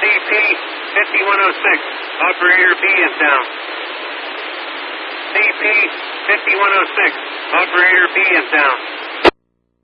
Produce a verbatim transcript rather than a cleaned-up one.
P fifty-one oh six, operator B is down. C P fifty-one oh six, operator B is down.